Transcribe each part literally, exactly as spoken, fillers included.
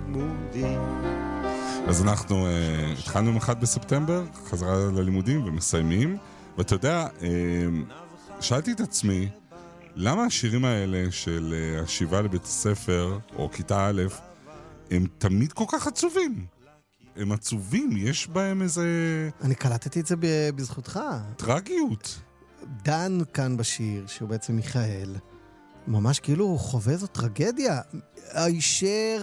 לימודים. אז אנחנו uh, התחלנו עם אחד בספטמבר, חזרה ללימודים ומסיימים, ואתה יודע, uh, שאלתי את עצמי, למה השירים האלה של uh, השיבה לבית הספר, או כיתה א', הם תמיד כל כך עצובים? הם עצובים, יש בהם איזה... אני קלטתי את זה בזכותך. טרגיות. דן כאן בשיר, שהוא בעצם מיכאל, ממש כאילו הוא חווה זו טרגדיה. הישר,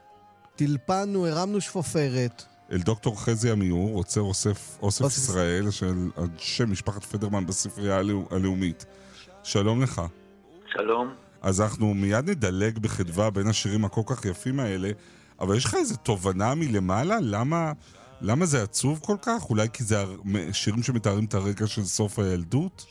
טלפנו, הרמנו שפופרת. אל דוקטור חזי עמיור, עוצר אוסף, אוסף אוסף ישראל, של שם משפחת פדרמן בספרייה הלאו, הלאומית. שלום לך. שלום. אז אנחנו מיד נדלג בחדווה בין השירים הכל כך יפים האלה, אבל יש לך איזו תובנה מלמעלה? למה, למה זה עצוב כל כך? אולי כי זה שירים שמתארים את הרגע של סוף הילדות?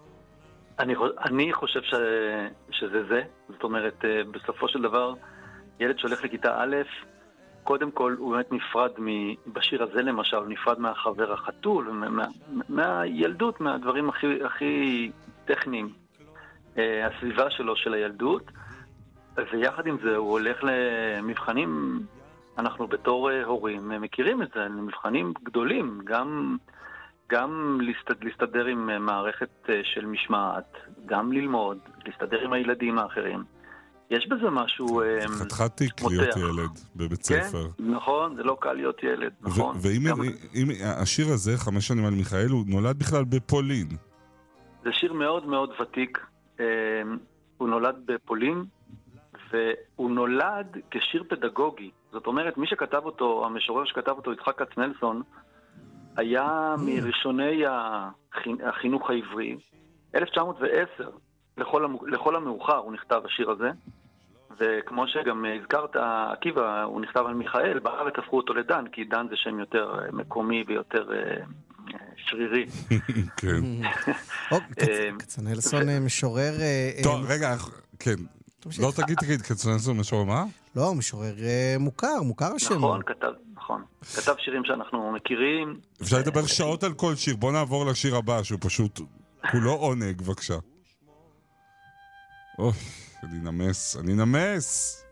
אני, אני חושב ש, שזה זה. זאת אומרת, בסופו של דבר, ילד שהולך לכיתה א', קודם כל הוא באמת נפרד, בשיר הזה למשל, הוא נפרד מהחבר החתול, מה, מהילדות, מהדברים הכי, הכי טכניים, הסביבה שלו של הילדות, ויחד עם זה הוא הולך למבחנים, אנחנו בתור הורים מכירים את זה, למבחנים גדולים, גם, גם להסתד, להסתדר עם מערכת של משמעת, גם ללמוד, להסתדר עם הילדים האחרים. יש בזה משהו חתיכת תיק להיות ילד בבית ספר. כן, נכון, זה לא קל להיות ילד, נכון. ואם השיר הזה, חמש שנים על מיכאל, הוא נולד בכלל בפולין. זה שיר מאוד מאוד ותיק. הוא נולד בפולין, והוא נולד כשיר פדגוגי. זאת אומרת, מי שכתב אותו, המשורר שכתב אותו, יצחק כצנלסון, היה מראשוני החינוך העברי. אלף תשע מאות ועשר, לכל, לכל המאוחר הוא נכתב השיר הזה, וכמו שגם הזכרת, עקיבא, הוא נכתב על מיכאל, בארץ הפכו אותו לדן, כי דן זה שם יותר מקומי ויותר שרירי. כן. כצנלסון משורר... טוב, רגע, כן. לא תגיד, תגיד, כצנלסון משורר מה? לא, משורר מוכר, מוכר השם. נכון, כתב, נכון. כתב שירים שאנחנו מכירים. אפשר לדבר שעות על כל שיר. בוא נעבור לשיר הבא, שהוא פשוט כולו עונג, בבקשה. אוי, אני נמס, אני נמס.